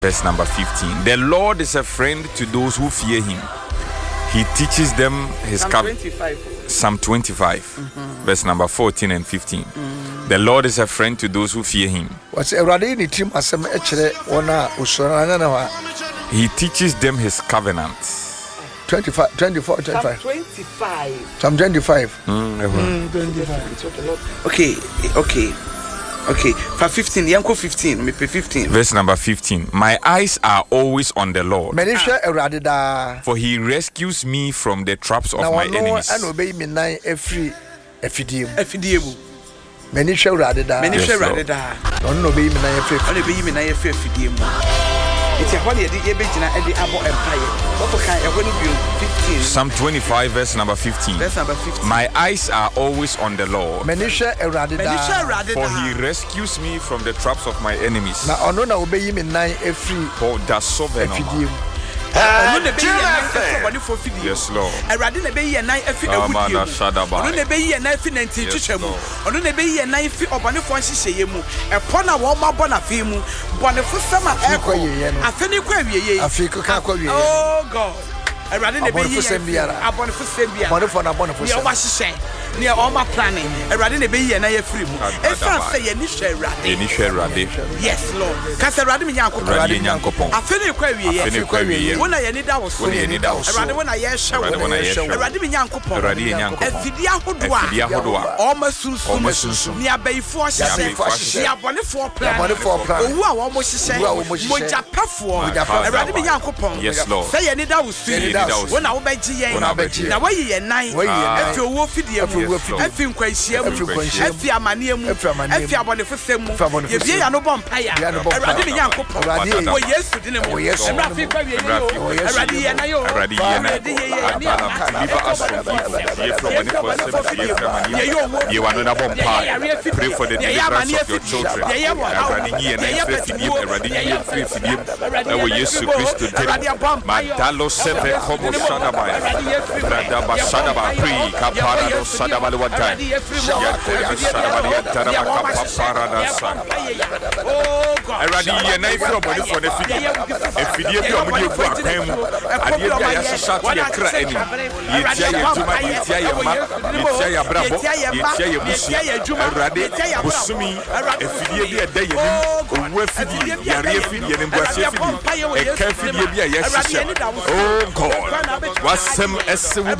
Verse number 15. The Lord is a friend to those who fear him. He teaches them his Psalm 25, verse number 14 and 15. The Lord is a friend to those who fear him. He teaches them his covenants. 25. Psalm 25. Okay. For 15, Yanko 15, me 15. Verse number 15. My eyes are always on the Lord, for he rescues me from the traps of my enemies. Psalm 25, verse number 15. My eyes are always on the Lord, for he rescues me from the traps of my enemies. For the sovereign. Yes, Lord. Oh God. Near all my planning, a radin be and I free. If I say any share radin, yes, Lord. Cassaradin Yanko, I finish query when I need that was rather when I show Radin Yanko, Fidia almost near Bay Force, near Bonifor plan, who are almost saying, Moja Pafwa, Radin Yanko, yes, Lord. Say any that was when I obey GA, now why ye and night, if you will feed you. Efim kwasiam efia maniam efia bone fefem ye bia ya no bompaya erade me yankopon o yesu dine mo emra fi kwa wie yo erade ye na yo erade ye na biba aso ye wano na bompaya. Pray for the deliverance of your children. Erade ye na efim erade ye efim o yesu Kristo dine madalo sebe kobo shadaba brada basada pri kapara no sada one time. Oh God. Eradi ye na ifi obodi for the fidi. Efidi bi omudi efu akan mu. Ade bi ya shasha to ye kra eni. Ye tia ye juma, ye tia ye ma, ye tia ye brabo, ye tia ye busi. Erade busumi efidi bi eda ye ni. Owu efidi, yare efidi ye nembu ase efidi. Eka efidi bi ya shasha. Oh God. Wasem ese